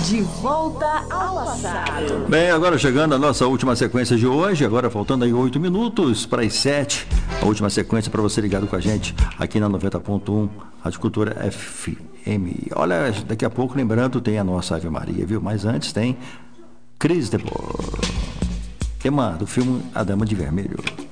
De volta ao passado. Bem, agora chegando a nossa última sequência de hoje, agora faltando aí 8 minutos para as 7, a última sequência para você ligado com a gente aqui na 90.1, Rádio Cultura FM. Olha, daqui a pouco, lembrando, tem a nossa Ave Maria, viu? Mas antes tem Cris de Boer, tema do filme A Dama de Vermelho.